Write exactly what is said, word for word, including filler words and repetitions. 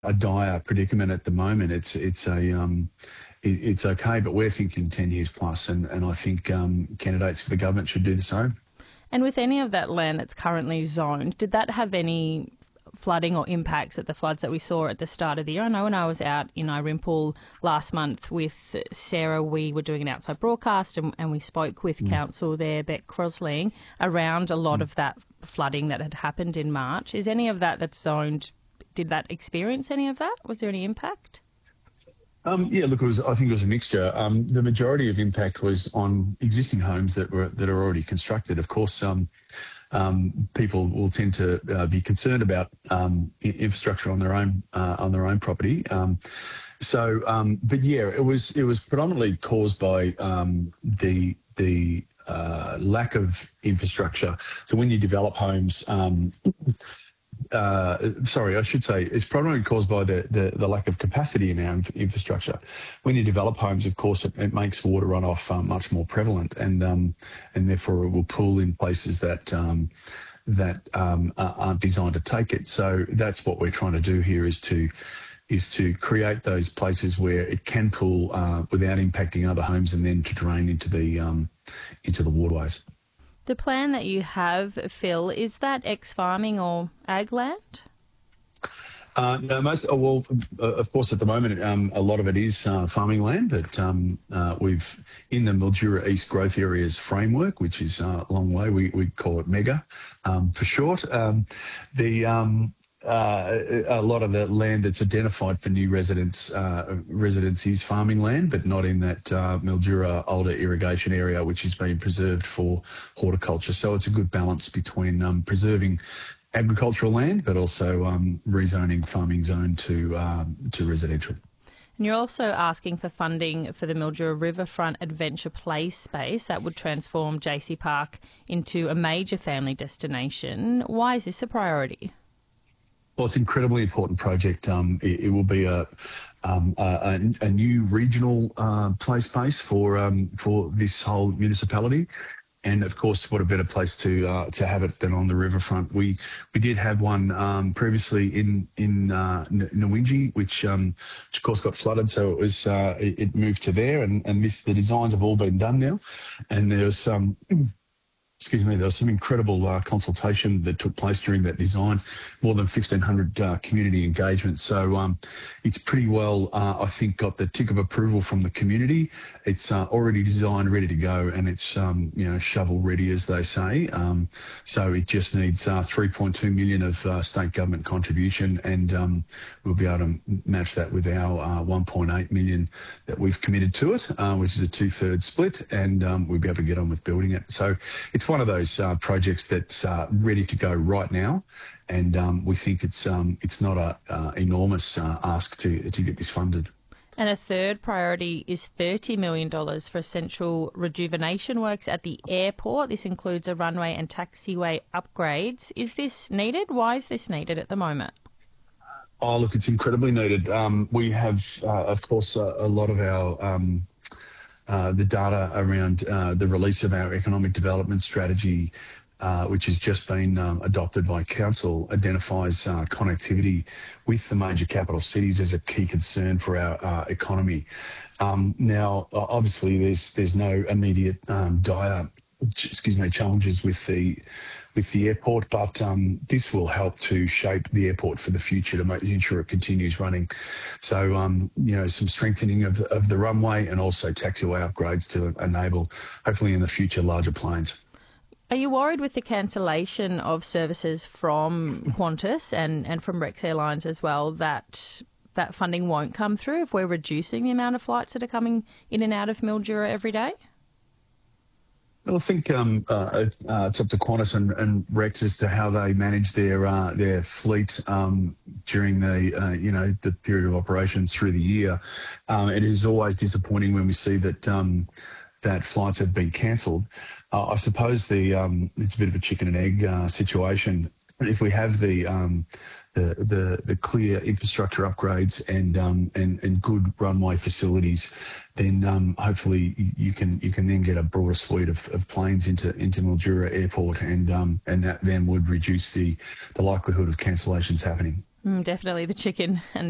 a dire predicament at the moment. It's it's a um, it, it's okay, but we're thinking ten years plus, and and I think um, candidates for the government should do the same. And with any of that land that's currently zoned, did that have any flooding or impacts at the floods that we saw at the start of the year? I know when I was out in Irimple last month with Sarah, we were doing an outside broadcast and, and we spoke with mm. Council there, Beck Crosling, around a lot mm. of that flooding that had happened in March. Is any of that that's zoned, did that experience any of that? Was there any impact? Um, yeah, look, it was, I think it was a mixture. Um, the majority of impact was on existing homes that were that are already constructed. Of course, um, um, people will tend to uh, be concerned about um, infrastructure on their own uh, on their own property. Um, so, um, but yeah, it was it was predominantly caused by um, the the uh, lack of infrastructure. So when you develop homes. Um, Uh, sorry, I should say it's primarily caused by the, the, the lack of capacity in our infrastructure. When you develop homes, of course, it, it makes water runoff um, much more prevalent, and um, and therefore it will pool in places that um, that um, aren't designed to take it. So that's what we're trying to do here is to is to create those places where it can pool uh, without impacting other homes, and then to drain into the um, into the waterways. The plan that you have, Phil, is that ex-farming or ag land? Uh, no, most, oh, well, uh, of course, at the moment, um, a lot of it is uh, farming land, but um, uh, we've, in the Mildura East Growth Areas framework, which is uh, a long way, we, we call it MEGA um, for short, um, the... Um, Uh, a lot of the land that's identified for new residents, uh, residents is farming land, but not in that uh, Mildura older irrigation area, which is being preserved for horticulture. So it's a good balance between um, preserving agricultural land, but also um, rezoning farming zone to um, to residential. And you're also asking for funding for the Mildura Riverfront Adventure Play space that would transform J C Park into a major family destination. Why is this a priority? Well, it's an incredibly important project. Um, it, it will be a, um, a, a new regional uh, play space for um, for this whole municipality, and of course, what a better place to uh, to have it than on the riverfront. We we did have one um, previously in in uh, Nwinji, which um, which of course got flooded, so it was uh, it, it moved to there, and and this, the designs have all been done now, and there's some. Um, Excuse me, there was some incredible uh, consultation that took place during that design, more than fifteen hundred uh, community engagements. So um, it's pretty well, uh, I think, got the tick of approval from the community. It's uh, already designed, ready to go, and it's, um, you know, shovel ready, as they say. Um, so it just needs uh, three point two million of uh, state government contribution, and um, we'll be able to match that with our uh, one point eight million that we've committed to it, uh, which is a two-thirds split, and um, we'll be able to get on with building it. So it's one of those uh, projects that's uh, ready to go right now, and um, we think it's um, it's not a uh, enormous uh, ask to to get this funded. And a third priority is thirty million dollars for essential rejuvenation works at the airport. This includes a runway and taxiway upgrades. Is this needed? Why is this needed at the moment? Oh, look, it's incredibly needed. Um, we have, uh, of course, uh, a lot of our um, Uh, the data around uh, the release of our economic development strategy, uh, which has just been um, adopted by Council, identifies uh, connectivity with the major capital cities as a key concern for our uh, economy. Um, now, obviously, there's there's no immediate um, dire, excuse me, challenges with the with the airport, but um, this will help to shape the airport for the future to make ensure it continues running. So, um, you know, some strengthening of, of the runway and also taxiway upgrades to enable, hopefully in the future, larger planes. Are you worried with the cancellation of services from Qantas and, and from Rex Airlines as well that that funding won't come through if we're reducing the amount of flights that are coming in and out of Mildura every day? Well, I think um, uh, uh, it's up to Qantas and, and Rex as to how they manage their uh, their fleet um, during the uh, you know the period of operations through the year. Um, it is always disappointing when we see that um, that flights have been cancelled. Uh, I suppose the um, it's a bit of a chicken and egg uh, situation. If we have the um, the, the the clear infrastructure upgrades and um, and and good runway facilities, then um, hopefully you can you can then get a broader suite of, of planes into into Mildura Airport, and um, and that then would reduce the the likelihood of cancellations happening. Mm, definitely the chicken and